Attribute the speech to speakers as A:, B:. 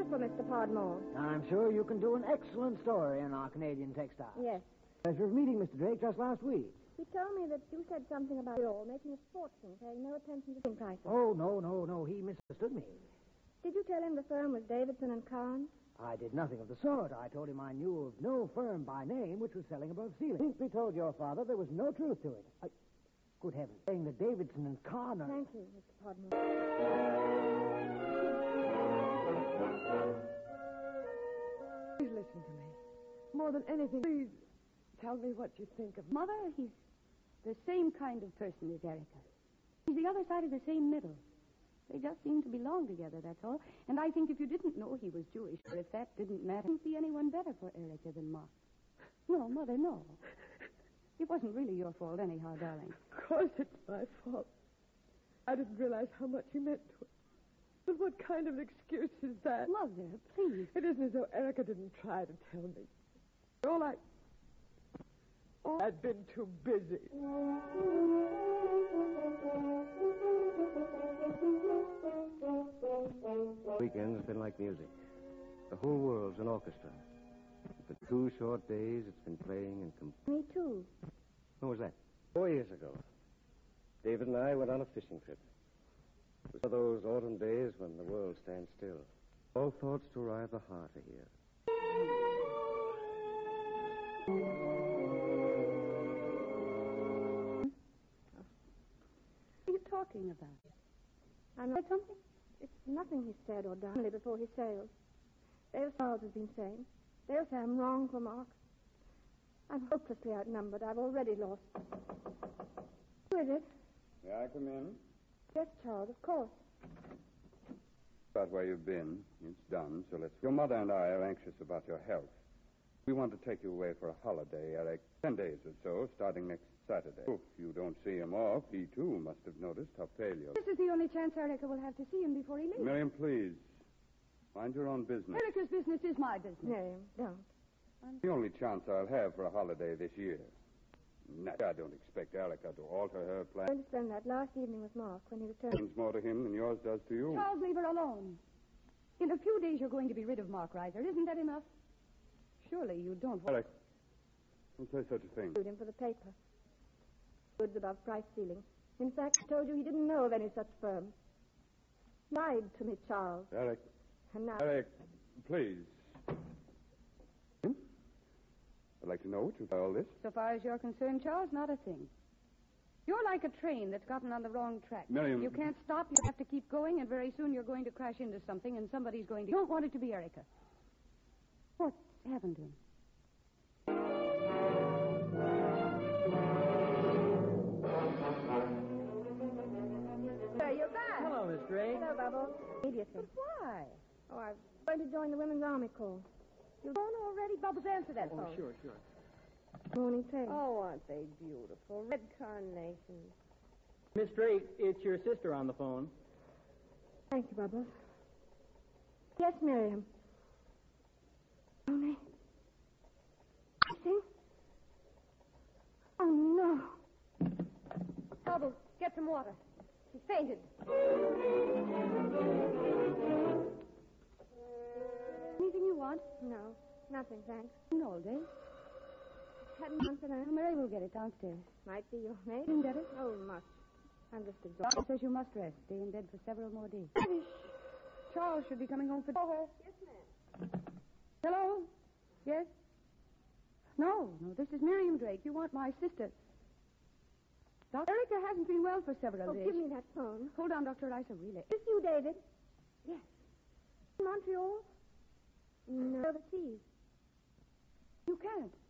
A: for Mr. Podmore.
B: I'm sure you can do an excellent story in our Canadian textile.
A: Yes.
B: Pleasure of meeting Mr. Drake just last week.
A: He told me that you said something about it all, making a fortune, paying no attention to prices.
B: Oh, no. He misunderstood me.
A: Did you tell him the firm was Davidson and Kahn?
B: I did nothing of the sort. I told him I knew of no firm by name which was selling above ceiling. Simply told your father there was no truth to it. Good heavens, saying that Davidson and Kahn are...
A: Thank you, Mr. Podmore.
C: Please listen to me. More than anything, please tell me what you think of...
D: Mother, he's the same kind of person as Erica. He's the other side of the same middle. They just seem to belong together, that's all. And I think if you didn't know he was Jewish, or if that didn't matter, there wouldn't be anyone better for Erica than Mark. No, Mother, no. It wasn't really your fault anyhow, darling.
C: Of course it's my fault. I didn't realize how much he meant to us. But what kind of an excuse is that?
D: Mother, please.
C: It isn't as though Erica didn't try to tell me. I'd been too busy.
E: Weekend's been like music. The whole world's an orchestra. For 2 short days, it's been playing and
A: Me too.
E: When was that? 4 years ago. David and I went on a fishing trip. It was one of those autumn days when the world stands still. All thoughts to arrive the heart are here.
D: What are you talking about?
A: I know something. It's nothing he said or done only before he sailed. Dale Charles has been saying. They'll say I'm wrong for Mark. I'm hopelessly outnumbered. I've already lost. Who is it?
F: May I come in?
A: Yes, Charles, of course.
F: About where you've been. It's done, so let's... Your mother and I are anxious about your health. We want to take you away for a holiday, Eric. 10 days or so, starting next Saturday. If you don't see him off, he, too, must have noticed how pale you are.
D: This is the only chance Erica will have to see him before he leaves.
F: Miriam, please. Mind your own business.
D: Erica's business is my business.
A: Miriam, don't.
F: The only chance I'll have for a holiday this year. I don't expect Erica to alter her
A: I'm
F: plans.
A: going to spend that last evening with Mark when he returns.
F: Means more to him than yours does to you.
D: Charles, leave her alone. In a few days, you're going to be rid of Mark Reiser. Isn't that enough? Surely you don't want...
F: Eric, don't say such a thing.
A: Sued him for the paper. Goods above price ceiling. In fact, he told you he didn't know of any such firm. Lied to me, Charles.
F: Eric.
A: And now...
F: Eric, please. I'd like to know what you call this.
D: So far as you're concerned, Charles, not a thing. You're like a train that's gotten on the wrong track.
F: Miriam...
D: You can't stop. You have to keep going, and very soon you're going to crash into something, and somebody's going to... You don't want it to be Erica. What's happened to him?
A: So you're back.
B: Hello, Miss Gray.
A: Hello, Bubbles. Immediately.
D: But why?
A: Oh, I'm going to join the Women's Army Corps.
D: You've gone already? Bubbles, answer that phone.
B: Sure.
A: Morning thing.
C: Oh, aren't they beautiful? Red carnations.
B: Miss Drake, it's your sister on the phone.
A: Thank you, Bubbles. Yes, Miriam. Tony? Kissing? Oh, no.
D: Bubbles, get some water. She fainted. Anything you want?
A: No, nothing, thanks.
D: No, Dave.
A: Hadn't gone for that.
D: Mary will get it downstairs.
A: Might be your maid.
D: You get it?
A: Oh, must. I'm just
D: Doctor
A: exhausted.
D: says you must rest. Stay in bed for several more days. Charles should be coming home for her.
A: Yes, ma'am.
D: Hello? Yes? No, this is Miriam Drake. You want my sister. Dr. Erica hasn't been well for several
A: Oh,
D: days.
A: give me that phone.
D: Hold on, Dr. Eliza, really.
A: Is this you, David?
D: Yes.
A: Montreal? No. Overseas.
D: You can't.